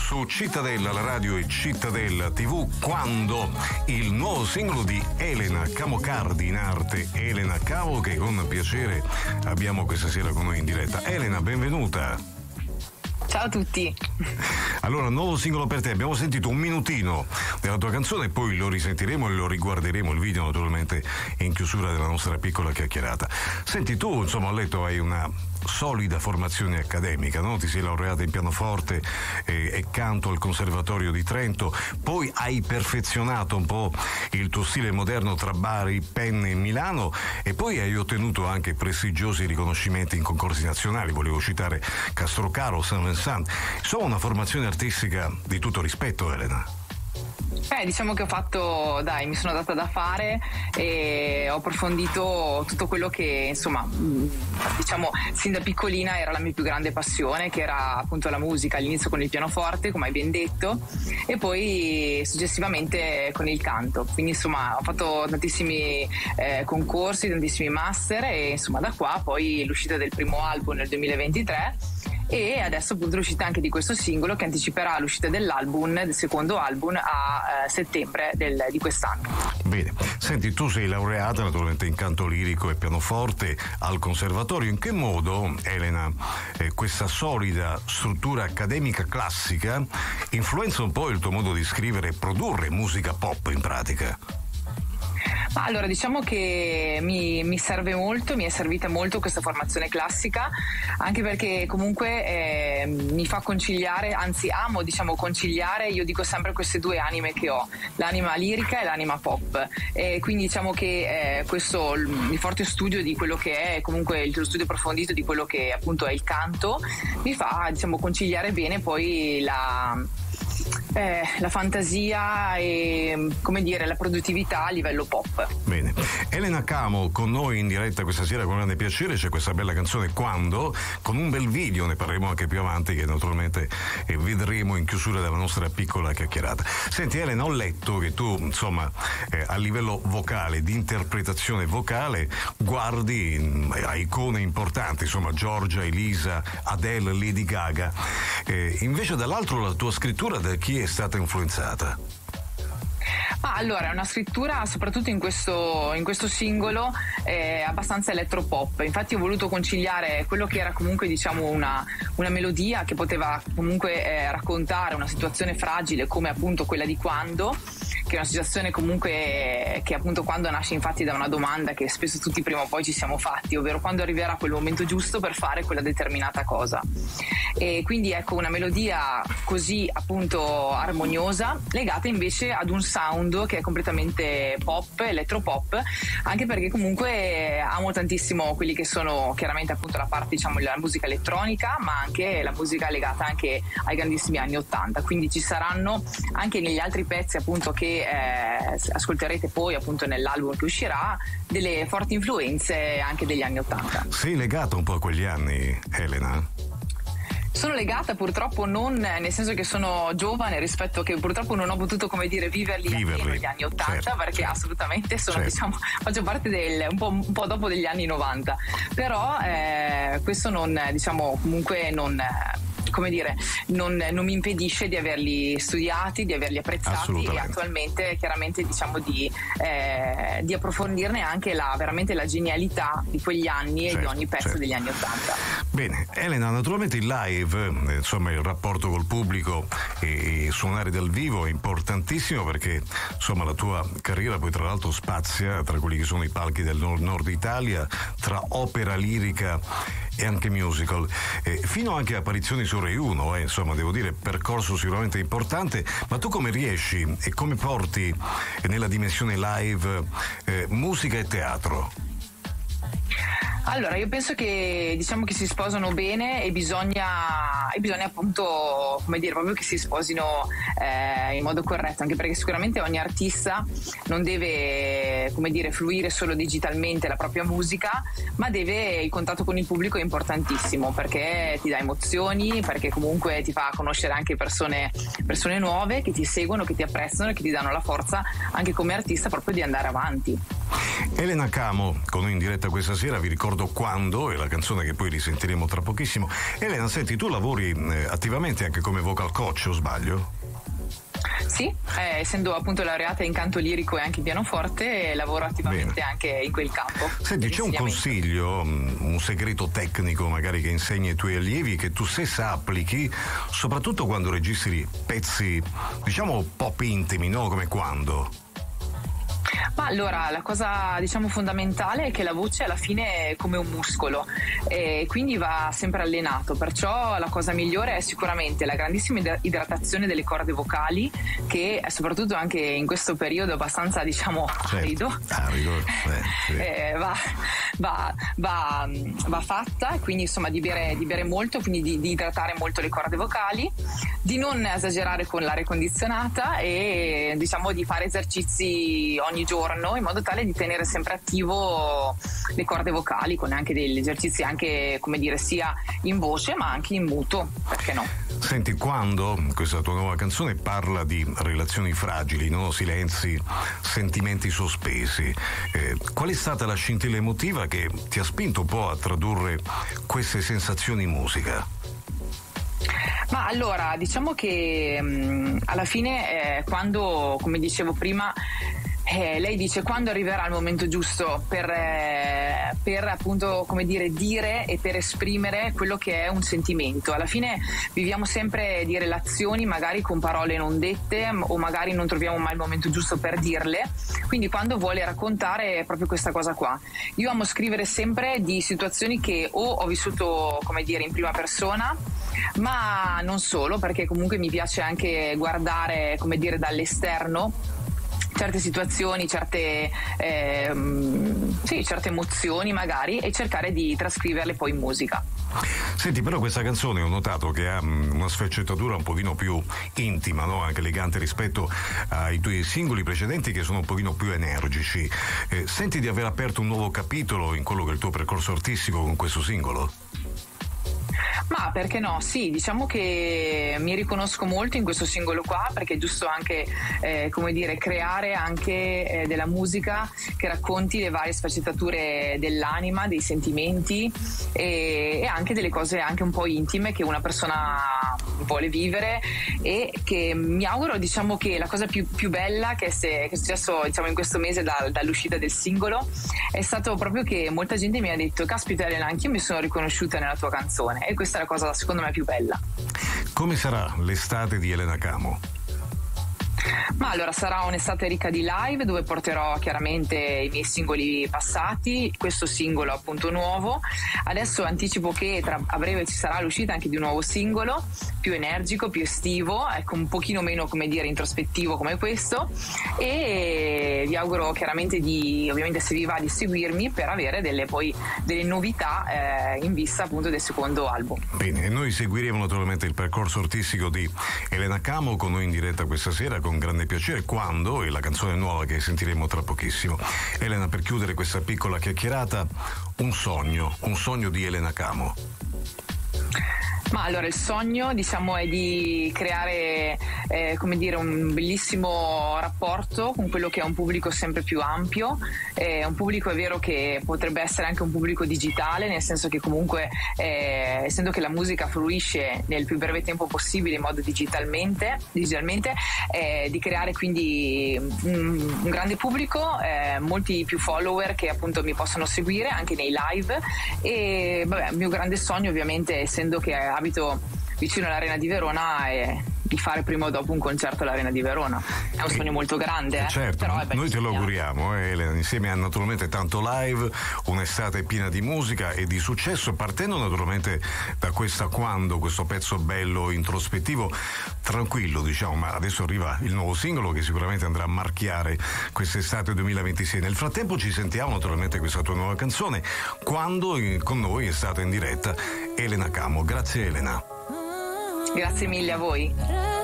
su Cittadella, la radio e Cittadella TV, quando il nuovo singolo di Elena Camocardi in arte, Elena Cavo, che con piacere abbiamo questa sera con noi in diretta. Elena, benvenuta. Ciao a tutti. Allora, nuovo singolo per te, abbiamo sentito un minutino della tua canzone, poi lo risentiremo e lo riguarderemo il video naturalmente in chiusura della nostra piccola chiacchierata. Senti, tu insomma ho letto hai una solida formazione accademica, no? Ti sei laureata in pianoforte e canto al Conservatorio di Trento, poi hai perfezionato un po' il tuo stile moderno tra Bari, Penne e Milano e poi hai ottenuto anche prestigiosi riconoscimenti in concorsi nazionali, volevo citare Castrocaro, San Vincent, insomma una formazione artistica di tutto rispetto, Elena. Diciamo che mi sono data da fare e ho approfondito tutto quello che, insomma, diciamo, sin da piccolina era la mia più grande passione, che era appunto la musica, all'inizio con il pianoforte, come hai ben detto, e poi successivamente con il canto. Quindi, insomma, ho fatto tantissimi concorsi, tantissimi master e, insomma, da qua poi l'uscita del primo album nel 2023 e adesso appunto l'uscita anche di questo singolo che anticiperà l'uscita del secondo album a settembre di quest'anno. Bene, senti, tu sei laureata naturalmente in canto lirico e pianoforte al Conservatorio. In che modo, Elena, questa solida struttura accademica classica influenza un po' il tuo modo di scrivere e produrre musica pop in pratica? Allora, diciamo che mi serve molto, mi è servita molto questa formazione classica, anche perché comunque mi fa conciliare, anzi amo, diciamo, conciliare, io dico sempre, queste due anime che ho, l'anima lirica e l'anima pop, e quindi diciamo che il forte studio di quello che è, comunque lo studio approfondito di quello che appunto è il canto, mi fa, diciamo, conciliare bene poi la fantasia e, come dire, la produttività a livello pop. Bene, Elena Camo con noi in diretta questa sera con grande piacere, c'è questa bella canzone Quando, con un bel video, ne parleremo anche più avanti, che naturalmente vedremo in chiusura della nostra piccola chiacchierata. Senti Elena, ho letto che tu insomma a livello vocale, di interpretazione vocale, guardi a icone importanti, insomma Giorgia, Elisa, Adele, Lady Gaga, invece dall'altro la tua scrittura da chi è stata influenzata? Allora, è una scrittura, soprattutto in questo singolo, abbastanza elettropop. Infatti ho voluto conciliare quello che era comunque, diciamo, una melodia che poteva comunque raccontare una situazione fragile come appunto quella di Quando, che è una situazione comunque che appunto quando nasce infatti da una domanda che spesso tutti prima o poi ci siamo fatti, ovvero quando arriverà quel momento giusto per fare quella determinata cosa. E quindi ecco, una melodia così appunto armoniosa, legata invece ad un sound che è completamente pop, elettropop, anche perché comunque amo tantissimo quelli che sono chiaramente appunto la parte, diciamo, la musica elettronica, ma anche la musica legata anche ai grandissimi anni '80, quindi ci saranno anche negli altri pezzi appunto che ascolterete poi appunto nell'album che uscirà delle forti influenze anche degli anni '80. Sei legata un po' a quegli anni, Elena? Sono legata, purtroppo non nel senso che sono giovane, rispetto che purtroppo non ho potuto, come dire, viverli negli anni '80, certo, perché assolutamente sono, certo, diciamo, faccio parte un po' dopo degli anni '90, però questo non, diciamo, comunque non, come dire, non mi impedisce di averli studiati, di averli apprezzati e attualmente chiaramente, diciamo, di approfondirne anche veramente la genialità di quegli anni, certo, e di ogni pezzo, certo, degli anni '80. Bene, Elena, naturalmente il live, insomma il rapporto col pubblico e suonare dal vivo è importantissimo, perché insomma la tua carriera poi tra l'altro spazia tra quelli che sono i palchi del nord Italia, tra opera lirica e anche musical, fino anche a apparizioni su Rai 1, insomma devo dire percorso sicuramente importante, ma tu come riesci e come porti nella dimensione live musica e teatro? Allora, io penso che, diciamo, che si sposano bene e bisogna appunto, come dire, proprio che si sposino in modo corretto, anche perché sicuramente ogni artista non deve, come dire, fluire solo digitalmente la propria musica, ma il contatto con il pubblico è importantissimo, perché ti dà emozioni, perché comunque ti fa conoscere anche persone nuove che ti seguono, che ti apprezzano e che ti danno la forza anche come artista proprio di andare avanti. Elena Camo con noi in diretta questa sera, vi ricordo ricordo Quando è la canzone che poi risentiremo tra pochissimo. Elena, senti, tu lavori attivamente anche come vocal coach, o sbaglio? Sì, essendo appunto laureata in canto lirico e anche in pianoforte, lavoro attivamente Bene. anche in quel campo. Senti, c'è un consiglio, un segreto tecnico magari che insegni ai tuoi allievi che tu stessa applichi, soprattutto quando registri pezzi, diciamo, pop intimi, no? Come Quando? Ma allora, la cosa diciamo fondamentale è che la voce alla fine è come un muscolo e quindi va sempre allenato, perciò la cosa migliore è sicuramente la grandissima idratazione delle corde vocali, che soprattutto anche in questo periodo abbastanza diciamo arido, Sì. va fatta, quindi insomma di bere molto, quindi di idratare molto le corde vocali, di non esagerare con l'aria condizionata e diciamo di fare esercizi ogni giorno in modo tale di tenere sempre attivo le corde vocali, con anche degli esercizi anche, come dire, sia in voce ma anche in muto, perché no? Senti, Quando, questa tua nuova canzone, parla di relazioni fragili, no? Silenzi, sentimenti sospesi. Qual è stata la scintilla emotiva che ti ha spinto un po' a tradurre queste sensazioni in musica? Ma allora, diciamo che alla fine quando, come dicevo prima, lei dice quando arriverà il momento giusto per appunto, come dire e per esprimere quello che è un sentimento. Alla fine viviamo sempre di relazioni magari con parole non dette o magari non troviamo mai il momento giusto per dirle, quindi quando vuole raccontare è proprio questa cosa qua. Io amo scrivere sempre di situazioni che o ho vissuto, come dire, in prima persona, ma non solo, perché comunque mi piace anche guardare, come dire, dall'esterno certe situazioni, certe emozioni magari, e cercare di trascriverle poi in musica. Senti, però questa canzone ho notato che ha una sfaccettatura un pochino più intima, no? Anche elegante rispetto ai tuoi singoli precedenti che sono un pochino più energici. Senti di aver aperto un nuovo capitolo in quello che è il tuo percorso artistico con questo singolo? Ma perché no? Sì, diciamo che mi riconosco molto in questo singolo qua, perché è giusto anche, come dire, creare anche della musica che racconti le varie sfaccettature dell'anima, dei sentimenti e anche delle cose anche un po' intime che una persona vuole vivere, e che mi auguro, diciamo, che la cosa più bella che è successo, diciamo, in questo mese dall'uscita del singolo è stato proprio che molta gente mi ha detto: caspita Elena, anch'io mi sono riconosciuta nella tua canzone, e questa è la cosa secondo me più bella. Come sarà l'estate di Elena Camo? Ma allora sarà un'estate ricca di live, dove porterò chiaramente i miei singoli passati, questo singolo appunto nuovo. Adesso anticipo che a breve ci sarà l'uscita anche di un nuovo singolo più energico, più estivo, ecco, un pochino meno, come dire, introspettivo come questo, e vi auguro chiaramente ovviamente, se vi va, di seguirmi per avere delle novità in vista appunto del secondo album. Bene, noi seguiremo naturalmente il percorso artistico di Elena Camo, con noi in diretta questa sera con grande piacere. Quando è la canzone nuova che sentiremo tra pochissimo. Elena, per chiudere questa piccola chiacchierata, un sogno di Elena Camo. Ma allora il sogno, diciamo, è di creare come dire, un bellissimo rapporto con quello che è un pubblico sempre più ampio, un pubblico, è vero, che potrebbe essere anche un pubblico digitale, nel senso che comunque essendo che la musica fruisce nel più breve tempo possibile in modo digitalmente, di creare quindi un grande pubblico, molti più follower che appunto mi possono seguire anche nei live, e vabbè, il mio grande sogno, ovviamente, essendo che abito vicino all'Arena di Verona, è di fare prima o dopo un concerto all'Arena di Verona. È un sogno molto grande, certo, però noi te lo auguriamo, Elena, insieme a naturalmente tanto live, un'estate piena di musica e di successo, partendo naturalmente da questo pezzo bello introspettivo, tranquillo, diciamo, ma adesso arriva il nuovo singolo che sicuramente andrà a marchiare quest'estate 2026. Nel frattempo ci sentiamo naturalmente questa tua nuova canzone, Quando con noi è stata in diretta Elena Camo. Grazie Elena. Grazie mille a voi.